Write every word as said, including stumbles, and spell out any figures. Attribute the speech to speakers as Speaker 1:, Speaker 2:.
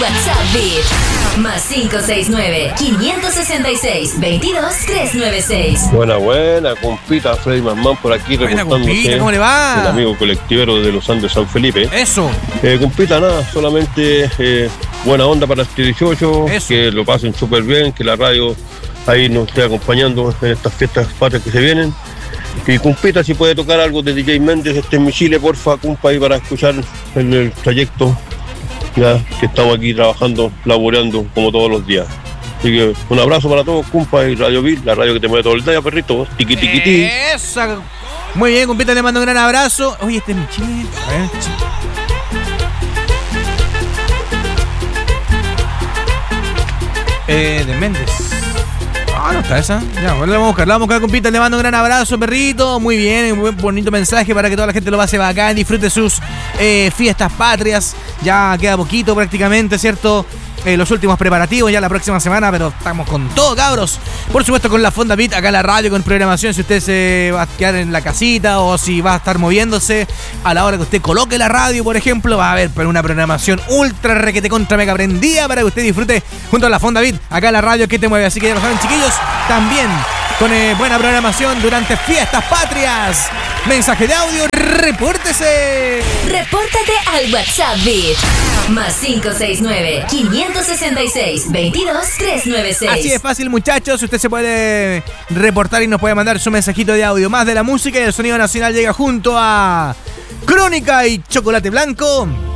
Speaker 1: WhatsApp Beat más cinco seis nueve, cinco seis seis, veintidós trescientos noventa y seis.
Speaker 2: Buena, buena, compita Freddy Mamán por aquí reportándose.
Speaker 3: ¿Cómo le va?
Speaker 2: El amigo colectivero de los Andes San Felipe.
Speaker 3: Eso.
Speaker 2: Eh, compita, nada, solamente eh, buena onda para este dieciocho,
Speaker 3: Eso.
Speaker 2: Que lo pasen súper bien, que la radio ahí nos esté acompañando en estas fiestas patrias que se vienen. Y compita, si puede tocar algo de D J Méndez, este en mi Chile, porfa, cumpa, ahí para escuchar en el trayecto. Ya que estamos aquí trabajando, laboreando como todos los días. Así que un abrazo para todos, cumpa, y Radio Bill, la radio que te mueve todo el día, perrito. Tiqui, tiqui, tiqui.
Speaker 3: Esa. Muy bien, compita, le mando un gran abrazo. Oye, este es mi Chile. A ver, eh, de Méndez. Ah, no está esa. Ya, bueno, la vamos a buscar, la vamos a buscar, compita. Le mando un gran abrazo, perrito. Muy bien, un buen bonito mensaje para que toda la gente lo pase bacán, disfrute sus eh, fiestas patrias. Ya queda poquito prácticamente, ¿cierto? Eh, los últimos preparativos ya la próxima semana, pero estamos con todo, cabros. Por supuesto, con la Fonda Beat acá en la radio, con programación. Si usted se va a quedar en la casita o si va a estar moviéndose a la hora que usted coloque la radio, por ejemplo, va a haber pero una programación ultra requete contra mega prendida para que usted disfrute junto a la Fonda Beat acá en la radio que te mueve. Así que ya lo saben, chiquillos, también con eh, buena programación durante fiestas patrias. Mensaje de audio, repórtese.
Speaker 1: Repórtate al WhatsApp Beat más cinco seis nueve, cinco seis seis, veintidós trescientos noventa y seis.
Speaker 3: Así es fácil, muchachos. Usted se puede reportar y nos puede mandar su mensajito de audio. Más de la música y el sonido nacional llega junto a Crónica y Chocolate Blanco.